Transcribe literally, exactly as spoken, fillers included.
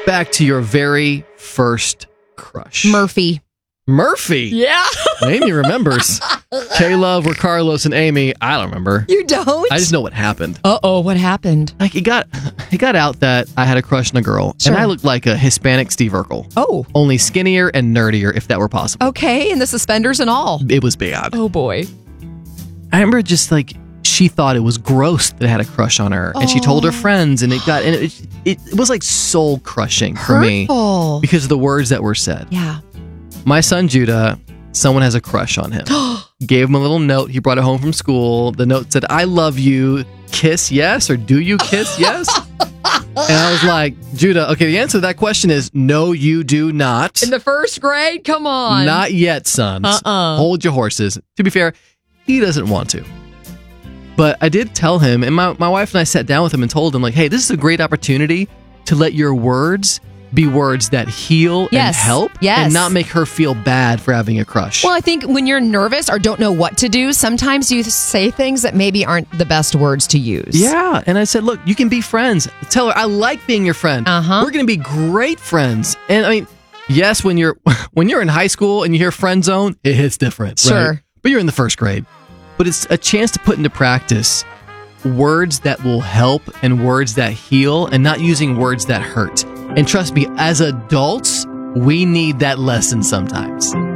think back to your very first crush. Murphy. Murphy? Yeah. Amy remembers. K-Love or Carlos and Amy, I don't remember. You don't? I just know what happened. Uh-oh, what happened? Like, it got it got out that I had a crush on a girl, Sure. and I looked like a Hispanic Steve Urkel. Oh. Only skinnier and nerdier, if that were possible. Okay, and the suspenders and all. It was bad. Oh, boy. I remember just like, she thought it was gross that I had a crush on her, and she told her friends, and it got, and it, it, it was like soul crushing for me Hurtful. because of the words that were said. Yeah. My son Judah, someone has a crush on him. Gave him a little note. He brought it home from school. The note said, "I love you. Kiss yes," or "Do you kiss yes?" And I was like, Judah, okay, the answer to that question is no, you do not. In the first grade? Come on. Not yet, sons. Uh-uh. Hold your horses. To be fair, he doesn't want to. But I did tell him, and my, my wife and I sat down with him and told him, like, hey, this is a great opportunity to let your words be words that heal Yes. and help, Yes. and not make her feel bad for having a crush. Well, I think when you're nervous or don't know what to do, sometimes you say things that maybe aren't the best words to use. Yeah, and I said, look, you can be friends. Tell her, I like being your friend. Uh-huh. We're going to be great friends. And I mean, yes, when you're when you're in high school and you hear friend zone, it hits different. Sure. Right? But you're in the first grade. But it's a chance to put into practice words that will help and words that heal, and not using words that hurt. And trust me, as adults, we need that lesson sometimes.